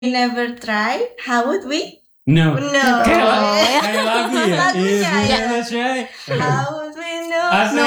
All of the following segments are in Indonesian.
never try, how would we? No. No. Kayak lagu ya. Lagunya ya. Try. How would we know? Asik.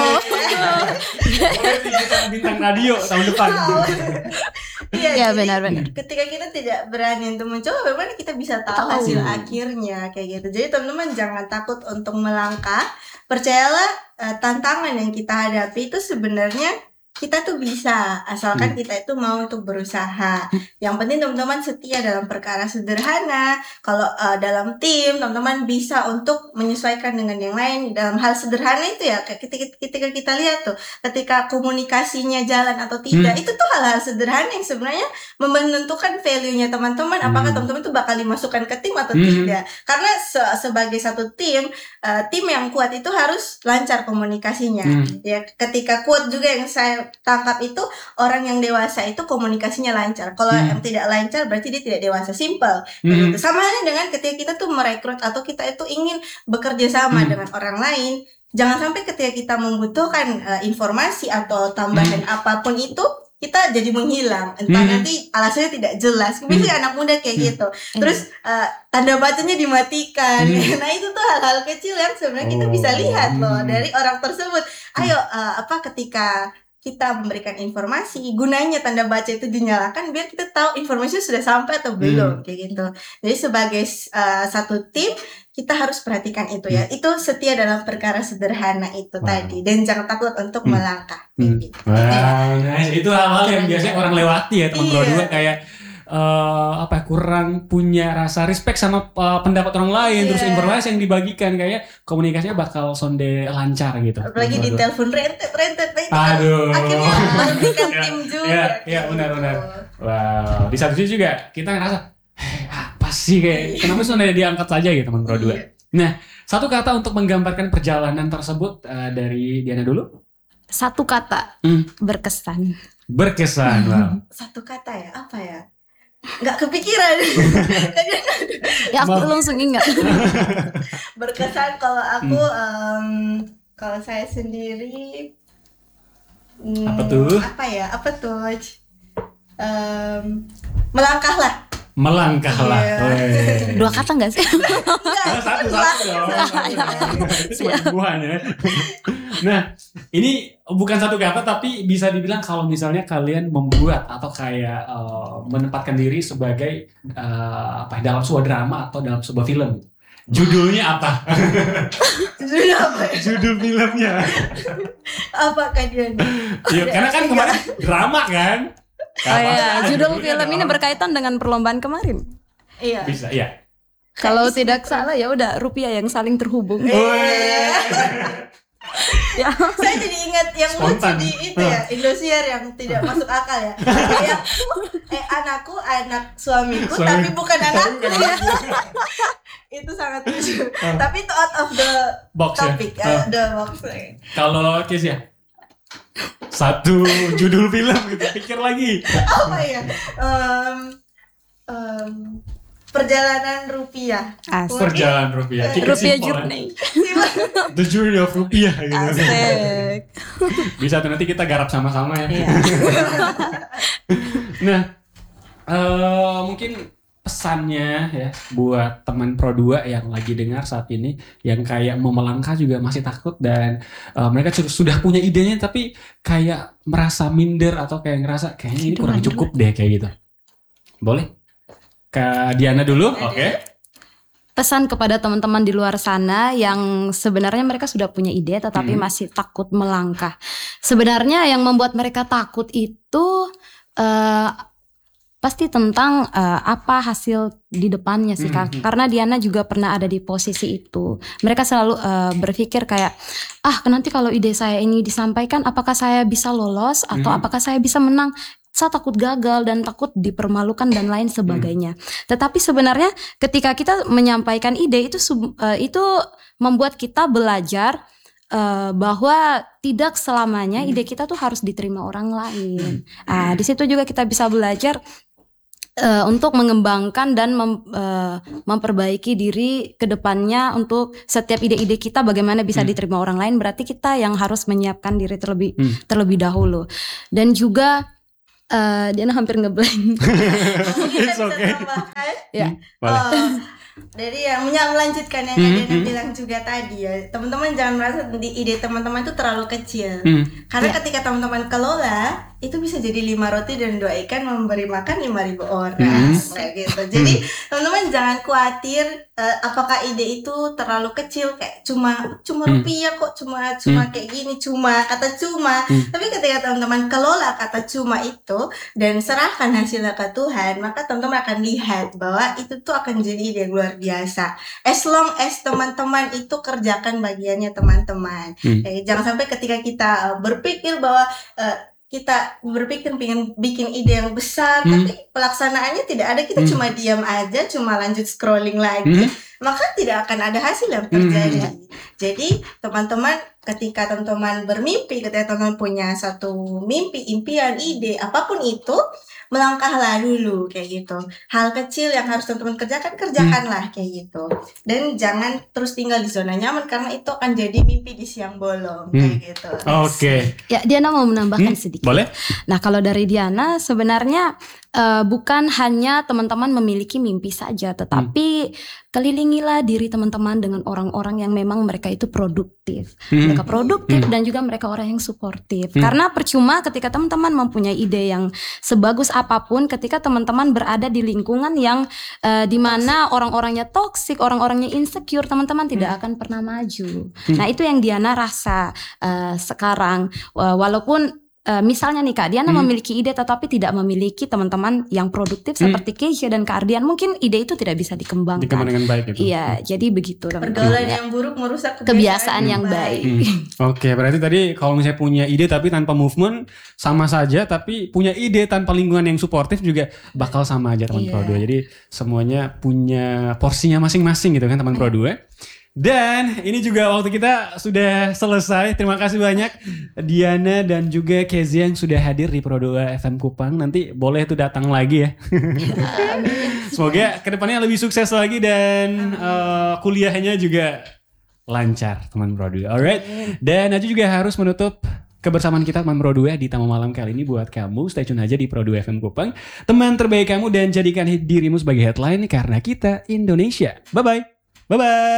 Boleh kita bintang radio tahun depan. Iya, Ya, jadi benar-benar. ketika kita tidak berani untuk mencoba, bagaimana kita bisa tahu hasil akhirnya kayak gitu. Jadi teman-teman jangan takut untuk melangkah. Percayalah, tantangan yang kita hadapi itu sebenarnya kita tuh bisa, asalkan kita itu mau untuk berusaha. Yang penting teman-teman setia dalam perkara sederhana. Kalau dalam tim, teman-teman bisa untuk menyesuaikan dengan yang lain dalam hal sederhana itu ya. Ketika kita lihat tuh, ketika komunikasinya jalan atau tidak, itu tuh hal-hal sederhana yang sebenarnya menentukan value-nya teman-teman. Apakah teman-teman tuh bakal dimasukkan ke tim atau tidak? Karena sebagai satu tim yang kuat itu harus lancar komunikasinya. Ya, ketika quote juga yang saya tangkap itu, orang yang dewasa itu komunikasinya lancar. Kalau yang tidak lancar berarti dia tidak dewasa. Simple. Gitu. Sama halnya dengan ketika kita tuh merekrut atau kita itu ingin bekerja sama dengan orang lain, jangan sampai ketika kita membutuhkan informasi atau tambahan apapun itu, kita jadi menghilang. Entah nanti alasannya tidak jelas. Biasanya anak muda kayak gitu. Terus tanda bacanya dimatikan. Nah itu tuh hal-hal kecil yang sebenarnya kita bisa lihat loh dari orang tersebut. Ayo ketika kita memberikan informasi, gunanya tanda baca itu dinyalakan biar kita tahu informasinya sudah sampai atau belum kayak gitu. Jadi sebagai satu tim kita harus perhatikan itu ya. Itu setia dalam perkara sederhana itu tadi, dan jangan takut untuk melangkah. Gitu. Nice. Itu hal-hal yang biasanya orang lewati ya teman berdua, kayak kurang punya rasa respect sama pendapat orang lain, terus informasi yang dibagikan kayak komunikasinya bakal sonde lancar gitu. Apalagi di telepon rentet aduh, akhirnya merugikan tim juga. Iya benar. Wow, di satu sisi juga kita ngerasa apa sih kayak kenapa sonde diangkat saja gitu teman berdua. Nah, satu kata untuk menggambarkan perjalanan tersebut dari Diana dulu. Satu kata, berkesan. Wow. Satu kata ya, apa ya? Nggak kepikiran. Ya aku langsung ingat. Berkesan kalau aku kalau saya sendiri apa tuh? Melangkahlah. Dua kata nggak sih? Satu dong. Sembuhan ya. Nah, ini bukan satu kata tapi bisa dibilang kalau misalnya kalian membuat atau kayak menempatkan diri sebagai dalam sebuah drama atau dalam sebuah film. Judulnya apa? Judul filmnya. Apakah dia? Ya, karena kan kemarin drama kan. Judul film ini berkaitan dengan perlombaan kemarin. Iya. Bisa, iya. Kalau tidak salah ya udah rupiah yang saling terhubung. Ya. Saya jadi ingat yang Spontan. lucu di itu ya, Indosiar yang tidak masuk akal ya. Kayak anakku anak suamiku tapi bukan anakku ya. Itu sangat lucu. Tapi itu out of the box topic ya. The box. Kalau Kis ya, satu judul film gitu, pikir lagi. Apa ya? Perjalanan rupiah. Perjalanan rupiah. Rupiah journey. The journey of rupiah gitu. Asik. Bisa tuh nanti kita garap sama-sama ya. Nah, mungkin pesannya ya buat teman Pro 2 yang lagi dengar saat ini yang kayak mau melangkah juga masih takut dan mereka sudah punya idenya tapi kayak merasa minder atau kayak ngerasa kayaknya ini kurang cukup deh kayak gitu. Boleh? Kak Diana dulu, oke. Pesan kepada teman-teman di luar sana yang sebenarnya mereka sudah punya ide tetapi masih takut melangkah. Sebenarnya yang membuat mereka takut itu pasti tentang apa hasil di depannya sih Kak. Karena Diana juga pernah ada di posisi itu. Mereka selalu berpikir kayak, nanti kalau ide saya ini disampaikan, apakah saya bisa lolos atau apakah saya bisa menang? Saya takut gagal dan takut dipermalukan dan lain sebagainya. Tetapi sebenarnya ketika kita menyampaikan ide itu membuat kita belajar bahwa tidak selamanya ide kita tuh harus diterima orang lain. Di situ juga kita bisa belajar untuk mengembangkan dan memperbaiki diri ke depannya untuk setiap ide-ide kita bagaimana bisa diterima orang lain. Berarti kita yang harus menyiapkan diri terlebih dahulu. Dan juga Diana hampir ngeblank. It's okay. Ya. Boleh. Dari yang melanjutkan yang Diana bilang juga tadi ya, teman-teman jangan merasa ide teman-teman itu terlalu kecil. Karena ketika teman-teman kelola, itu bisa jadi 5 roti dan 2 ikan memberi makan 5.000 orang kayak gitu. Jadi teman-teman jangan khawatir apakah ide itu terlalu kecil, kayak cuma rupiah kok, cuma kayak gini, cuma kata cuma. Tapi ketika teman-teman kelola kata cuma itu dan serahkan hasilnya ke Tuhan, maka teman-teman akan lihat bahwa itu tuh akan jadi ide yang luar biasa. As long as teman-teman itu kerjakan bagiannya teman-teman. Jangan sampai ketika kita berpikir bahwa kita berpikir pengen bikin ide yang besar, tapi pelaksanaannya tidak ada, kita cuma diam aja, cuma lanjut scrolling lagi, maka tidak akan ada hasil yang terjadi. Jadi teman-teman, ketika teman-teman bermimpi, ketika teman-teman punya satu mimpi, impian, ide, apapun itu, melangkahlah dulu kayak gitu. Hal kecil yang harus teman-teman kerjakanlah kayak gitu. Dan jangan terus tinggal di zona nyaman, karena itu akan jadi mimpi di siang bolong kayak gitu. Oke. Ya, Diana mau menambahkan sedikit. Boleh? Nah, kalau dari Diana sebenarnya bukan hanya teman-teman memiliki mimpi saja, tetapi kelilingilah diri teman-teman dengan orang-orang yang memang mereka itu produktif. Mereka produktif dan juga mereka orang yang suportif. Karena percuma ketika teman-teman mempunyai ide yang sebagus apapun, ketika teman-teman berada di lingkungan yang dimana orang-orangnya toksik, orang-orangnya insecure, teman-teman tidak akan pernah maju. Nah, itu yang Diana rasa sekarang, walaupun misalnya nih Kak Diana memiliki ide tetapi tidak memiliki teman-teman yang produktif seperti Keisha dan Kak Ardian, mungkin ide itu tidak bisa dikembangkan dengan baik gitu. Iya, jadi begitu Pergaulan yang buruk merusak kebiasaan yang baik. Oke, berarti tadi kalau misalnya punya ide tapi tanpa movement sama saja, tapi punya ide tanpa lingkungan yang suportif juga bakal sama aja teman Pro 2. Jadi semuanya punya porsinya masing-masing gitu kan teman Pro 2. Dan ini juga waktu kita sudah selesai. Terima kasih banyak Diana dan juga Kezia yang sudah hadir di Pro 2 FM Kupang. Nanti boleh tuh datang lagi ya. Semoga kedepannya lebih sukses lagi dan kuliahnya juga lancar teman Pro 2. Alright. Dan Najwa juga harus menutup kebersamaan kita teman Pro 2 di tamu malam kali ini. Buat kamu stay tune aja di Pro 2 FM Kupang, teman terbaik kamu, dan jadikan dirimu sebagai headline karena kita Indonesia. Bye bye.